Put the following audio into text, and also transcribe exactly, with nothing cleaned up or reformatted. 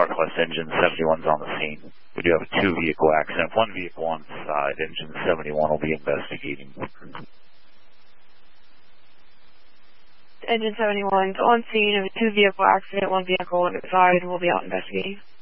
Northwest Engine seventy-one's on the scene. We do have a two-vehicle accident. One vehicle on side. Engine seventy-one will be investigating. Engine seventy-one on scene of a two-vehicle accident. One vehicle on the side will be out investigating.